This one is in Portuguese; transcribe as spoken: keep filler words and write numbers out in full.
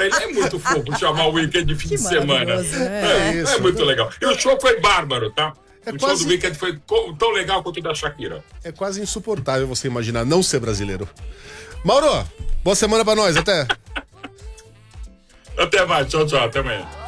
Agora, ele é muito fofo chamar o Weeknd de fim Que de semana. né? É, é, é muito legal. E o show foi bárbaro, tá? É o quase... show do Weeknd foi tão legal quanto o da Shakira. É quase insuportável você imaginar não ser brasileiro. Mauro, boa semana pra nós, até. Até mais, tchau, tchau, até amanhã.